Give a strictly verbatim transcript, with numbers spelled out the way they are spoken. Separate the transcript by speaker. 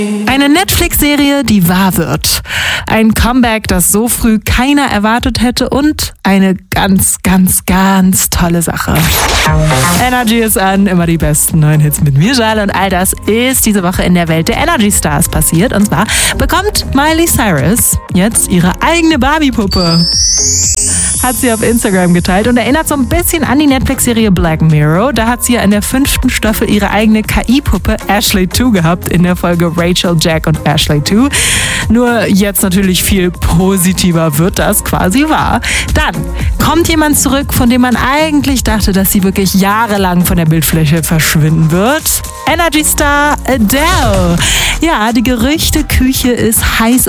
Speaker 1: Eine Netflix-Serie, die wahr wird. Ein Comeback, das so früh keiner erwartet hätte und eine ganz, ganz, ganz tolle Sache. Energy ist an, immer die besten neuen Hits mit mir, Schale, und all das ist diese Woche in der Welt der Energy Stars passiert. Und zwar bekommt Miley Cyrus jetzt ihre eigene Barbie-Puppe. Hat sie auf Instagram geteilt und erinnert so ein bisschen an die Netflix-Serie Black Mirror. Da hat sie ja in der fünften Staffel ihre eigene K I-Puppe Ashley zwei gehabt in der Folge Rachel, Jack und Ashley zwei. Nur jetzt natürlich viel positiver wird das quasi wahr. Dann kommt jemand zurück, von dem man eigentlich dachte, dass sie wirklich jahrelang von der Bildfläche verschwinden wird. Energy Star Adele. Ja, die Gerüchteküche ist heiß